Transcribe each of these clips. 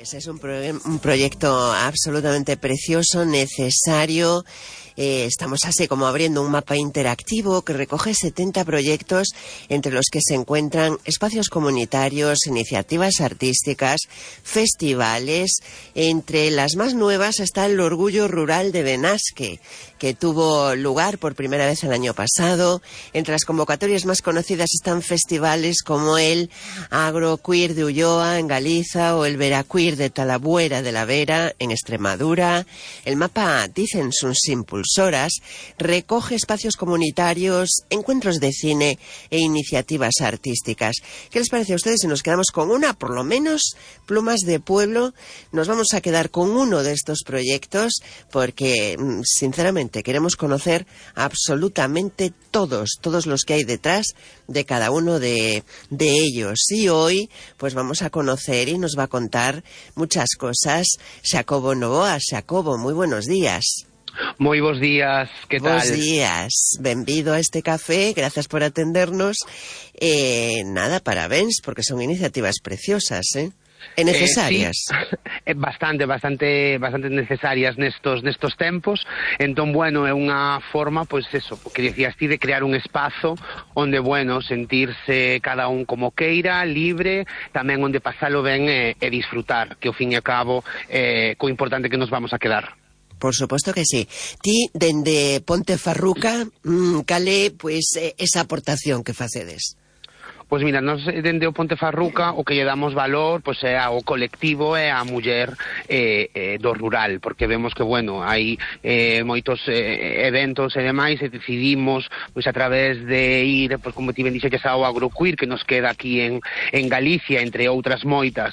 Ese es un proyecto absolutamente precioso, necesario. Estamos así como abriendo un mapa interactivo que recoge 70 proyectos entre los que se encuentran espacios comunitarios, iniciativas artísticas, festivales. Entre las más nuevas está el Orgullo Rural de Benasque, que tuvo lugar por primera vez el año pasado. Entre las convocatorias más conocidas están festivales como el Agroqueer de Ulloa en Galiza o el Veraqueer de Talabuera de la Vera en Extremadura. El mapa, dicen sus impulsoras, recoge espacios comunitarios, encuentros de cine e iniciativas artísticas. ¿Qué les parece a ustedes si nos quedamos con una, por lo menos, Plumas de Pueblo? Nos vamos a quedar con uno de estos proyectos porque, sinceramente, queremos conocer absolutamente todos los que hay detrás de cada uno de ellos. Y hoy, pues vamos a conocer y nos va a contar muchas cosas Xacobo Novoa. Xacobo, muy buenos días. Moi bons días, que tal? Bos días, benvido a este café, gracias por atendernos. Nada, parabéns, porque son iniciativas preciosas, ¿eh? E necesarias. Sí, bastante necesarias nestos tempos. Entón, bueno, é unha forma, pois eso, que dicías ti, de crear un espazo onde, bueno, sentirse cada un como queira, libre, tamén onde pasalo ben e disfrutar, que ao fin e a cabo co importante que nos vamos a quedar. Por suposto que sí. Ti, dende Pontefarruca, cale, pois, esa aportación que facedes? Pois mira, nos dende o Pontefarruca o que lle damos valor pois é ao colectivo e á muller do rural, porque vemos que, bueno, hai moitos eventos e demais e decidimos pois a través de ir, pois como ti ben dixeches, ao Agroqueer que nos queda aquí en Galicia, entre outras moitas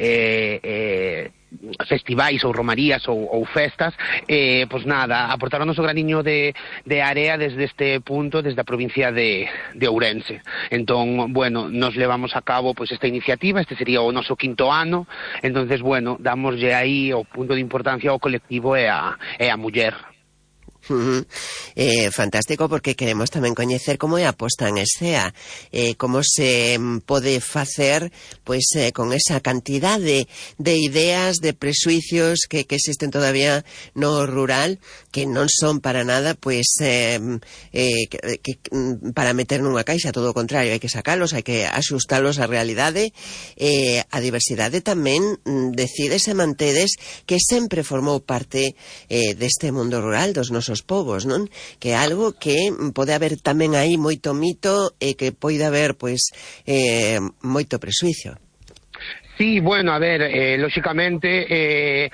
festivais ou romarías ou festas, pois nada, aportar o noso graniño de area desde este punto, desde a provincia de Ourense. Entón, bueno, nos levamos a cabo pois esta iniciativa, este sería o noso 5º ano, entonces, bueno, damoslle aí o punto de importancia ao colectivo e a muller. Fantástico, porque queremos tamén coñecer como é a posta en escena, como se pode facer pois con esa cantidad de ideas, de presuicios que existen todavía no rural, que non son para nada pois para meter nunha caixa, todo o contrario, hai que sacalos, hai que axustalos á realidade. A diversidade tamén decides e mantedes que sempre formou parte deste mundo rural, dos nosos povos, non? Que é algo que pode haber tamén aí moito mito e que pode haber, pois, moito presuicio. Sí, bueno, a ver, lóxicamente,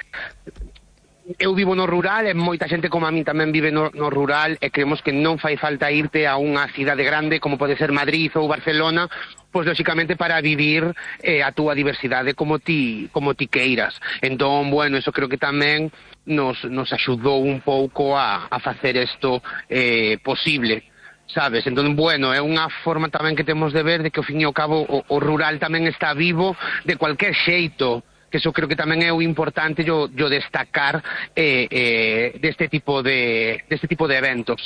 eu vivo no rural e moita xente como a min tamén vive no rural e creemos que non fai falta irte a unha cidade grande como pode ser Madrid ou Barcelona, pois lóxicamente para vivir a túa diversidade como ti queiras. Entón, bueno, eso creo que tamén nos axudou un pouco a facer isto posible, sabes? Entón, bueno, é unha forma tamén que temos de ver de que ao fin e ao cabo o rural tamén está vivo de cualquier xeito, que eso creo que tamén é o importante yo destacar deste tipo de eventos.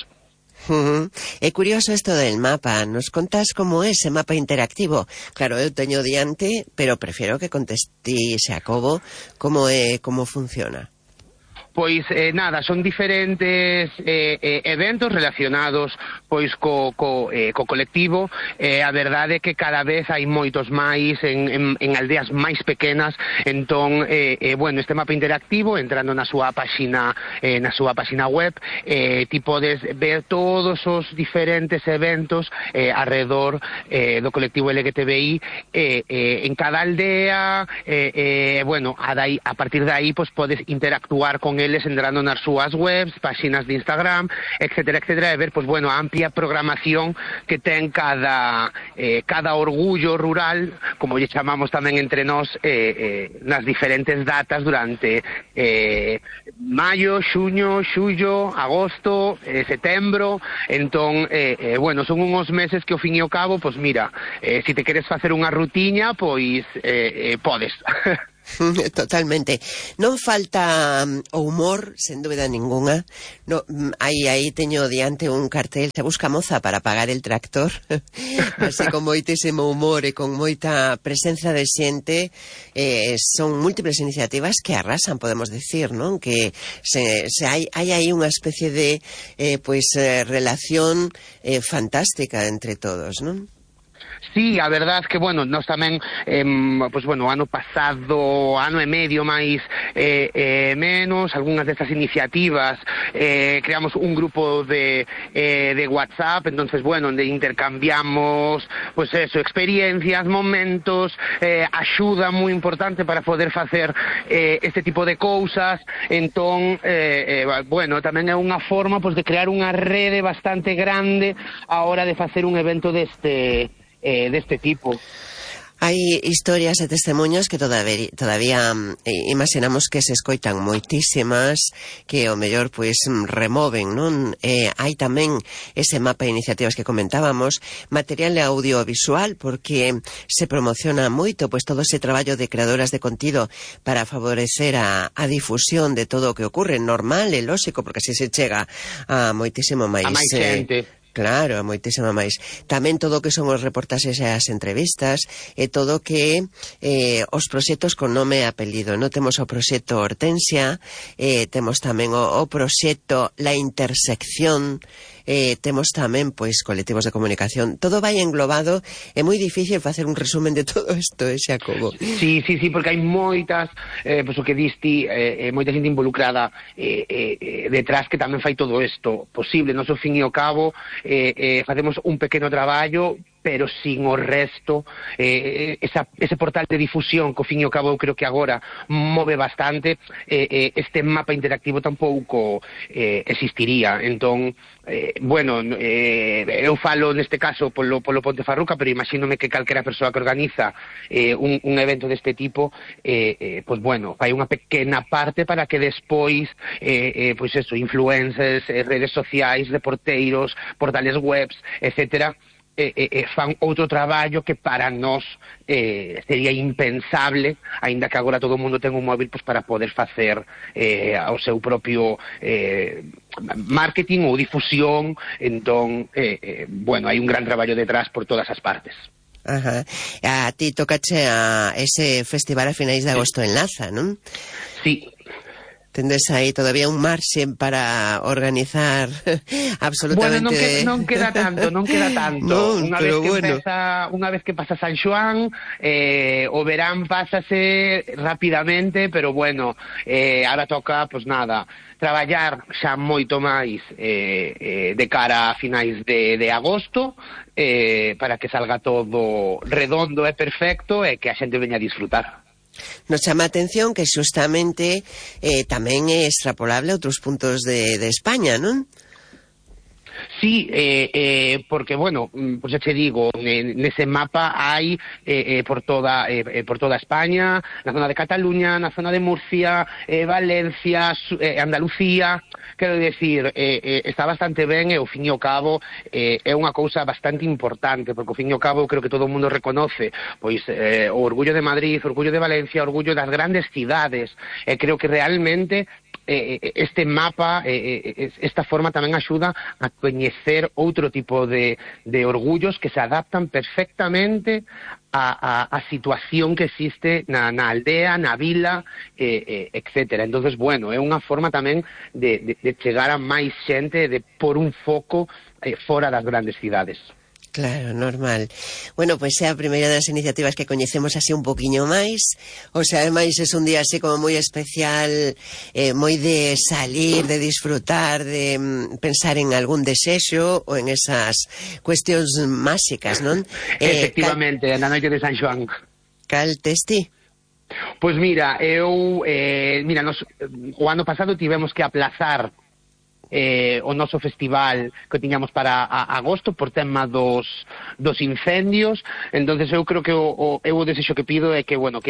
É curioso isto del mapa. Nos contas como é ese mapa interactivo? Claro, eu teño diante, pero prefiero que conteste Xacobo como funciona. Pois nada, son diferentes eventos relacionados pois co colectivo. A verdade é que cada vez hai moitos máis en aldeas máis pequenas. Entón, bueno, este mapa interactivo, entrando na súa páxina web, ti podes ver todos os diferentes eventos alrededor do colectivo LGTBI en cada aldea. Bueno, a partir de aí pois podes interactuar con eles entrando nas súas webs, páxinas de Instagram, etcétera, e ver, pois, bueno, a amplia programación que ten cada orgullo rural, como lle chamamos tamén entre nós, nas diferentes datas durante maio, xuño, xullo, agosto, setembro. Entón, bueno, son uns meses que ao fin e ao cabo, pois mira, se te queres facer unha rutiña, pois podes. Totalmente. Non falta o humor, sen dúbida ninguna. No, aí teño diante un cartel, se busca moza para pagar el tractor. Así con moitísimo humor e con moita presencia de xente. Son múltiples iniciativas que arrasan, podemos decir, non? Que hai aí unha especie de relación fantástica entre todos, non? Sí, a verdad que, bueno, nós tamén, ano pasado, ano e medio máis menos, algunhas destas iniciativas, creamos un grupo de WhatsApp, entonces, bueno, onde intercambiamos, experiencias, momentos, axuda moi importante para poder facer este tipo de cousas, entón, tamén é unha forma, de crear unha rede bastante grande a hora de facer un evento deste tipo. Hai historias e testemunhos que todavía imaginamos que se escoitan moitísimas, que o mellor removen, non? Hai tamén ese mapa de iniciativas que comentábamos, material audiovisual, porque se promociona moito todo ese traballo de creadoras de contido para favorecer a difusión de todo o que ocorre, normal e lóxico, porque así se chega a moitísimo máis xente. Claro, moitísima máis. Tamén todo o que son os reportaxes e as entrevistas, e todo que os proxectos con nome e apelido. Non temos o proxecto Hortensia, temos tamén o proxecto La Intersección, temos tamén colectivos de comunicación. Todo vai englobado, é moi difícil facer un resumen de todo isto, Xacobo. Sí, porque hai moitas, o que diste, moita xente involucrada detrás que tamén fai todo isto posible. Nos, ao fin e ao cabo, facemos un pequeno traballo, pero sin o resto, ese portal de difusión que ao fin e ao cabo eu creo que agora move bastante, este mapa interactivo tampouco existiría. Entón, eu falo neste caso polo Ponte Farruca, pero imagínome que calquera persoa que organiza un evento deste tipo, fai unha pequena parte para que despois, influencers, redes sociais, reporteiros, portales webs, etcétera, fan outro traballo que para nós sería impensable, aínda que agora todo o mundo ten un móvil para poder facer o seu propio marketing ou difusión. Entón, hai un gran traballo detrás por todas as partes. Ajá. A ti tocache a ese festival a finais de agosto en Laza, non? Sí. Tendes aí todavía un marxe para organizar absolutamente... Bueno, non queda tanto. Non, Unha vez que pasa San Xoán, o verán pásase rapidamente, pero ahora toca, traballar xa moito máis de cara a finais de agosto, para que salga todo redondo e perfecto e que a xente veña a disfrutar. Nos chama a atención que xustamente tamén é extrapolable a outros puntos de España, non? Sí, porque, xa te digo, nese mapa hai por toda España, na zona de Cataluña, na zona de Murcia, Valencia, Andalucía. Quero dicir, está bastante ben e, ao fin e ao cabo, é unha cousa bastante importante, porque, ao fin e ao cabo, creo que todo o mundo reconoce o orgullo de Madrid, o orgullo de Valencia, o orgullo das grandes cidades, e creo que realmente este mapa, esta forma tamén axuda a coñecer outro tipo de orgullos que se adaptan perfectamente a situación que existe na aldea, na vila, etcétera. Entonces, é unha forma tamén de chegar a máis xente, de pôr un foco fora das grandes cidades. Claro, normal. Bueno, é a primeira das iniciativas que coñecemos así un poquinho máis. O sea, ademais é un día así como moi especial, moi de salir, de disfrutar, de pensar en algún desexo ou en esas cuestións máxicas, non? Efectivamente, na noite de San Xoán. Cal tes ti? Pois mira, nos, o ano pasado tivemos que aplazar o noso festival que tiñamos para agosto por tema dos incendios. Entonces eu creo que o desexo que pido é que, que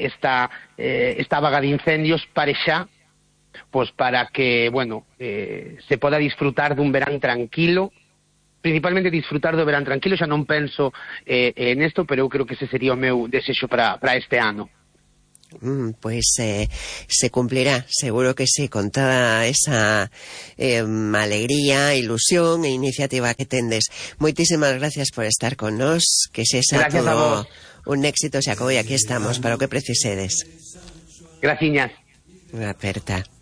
esta vaga de incendios pare xa, para que, se poda disfrutar dun verán tranquilo, principalmente disfrutar do verán tranquilo. Xa non penso nesto, pero eu creo que ese sería o meu desexo para este ano. Pues se cumplirá, seguro que sí, con toda esa alegría, ilusión e iniciativa que tendes. Moitísimas gracias por estar con nos, que se xa todo un éxito se acabou e aquí estamos para o que precisedes. Graciñas. Aperta.